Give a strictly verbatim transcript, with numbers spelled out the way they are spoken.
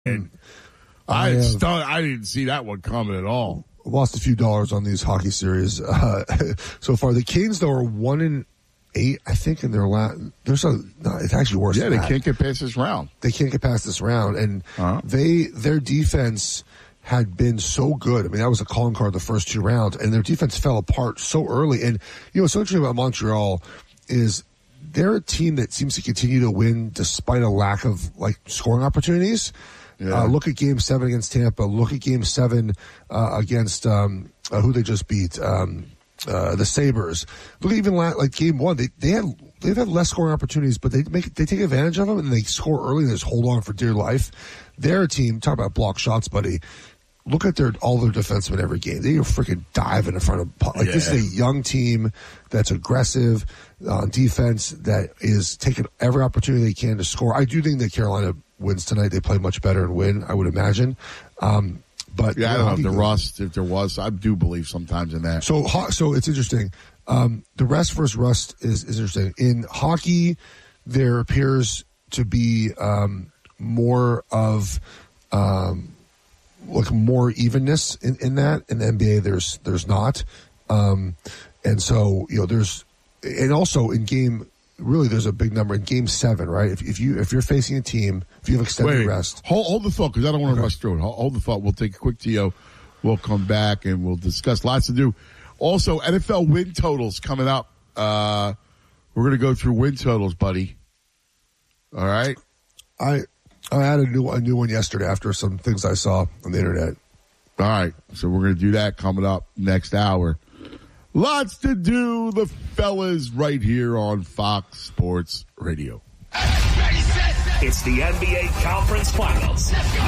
And I, I, have, I didn't see that one coming at all. Lost a few dollars on these hockey series uh, so far. The Canes, though, are one in eight, I think, in their last. There's a. No, it's actually worse. Yeah, than they that. can't get past this round. They can't get past this round, and uh-huh. they their defense had been so good. I mean, that was a calling card the first two rounds, and their defense fell apart so early. And you know, what's so interesting about Montreal is they're a team that seems to continue to win despite a lack of like scoring opportunities. Yeah. Uh, look at Game Seven against Tampa. Look at Game Seven uh, against um, uh, who they just beat, um, uh, the Sabres. Look at even la- like Game One. They they had they've had less scoring opportunities, but they make they take advantage of them and they score early and they just hold on for dear life. They're a team. Talk about block shots, buddy. Look at their all their defensemen every game. They are freaking diving in front of like yeah. This is a young team that's aggressive on uh, defense that is taking every opportunity they can to score. I do think that Carolina wins tonight. They play much better and win, I would imagine. Um, but yeah, I don't know if the rust, if there was, I do believe sometimes in that. So, so it's interesting. Um, the rest versus rust is, is interesting. In hockey, there appears to be um, more of um, like more evenness in, in that. In the N B A, there's there's not, um, and so you know there's, and also in game. Really, there's a big number in Game Seven, right? If, if you if you're facing a team, if you have extended Wait, rest, hold, hold the thought because I don't want to okay. rush through it. Hold, hold the thought. We'll take a quick T O. We'll come back and we'll discuss lots to do. Also, N F L win totals coming up. Uh, we're going to go through win totals, buddy. All right. I I had a new a new one yesterday after some things I saw on the internet. All right, so we're going to do that coming up next hour. Lots to do, the fellas, right here on Fox Sports Radio. It's the N B A Conference Finals.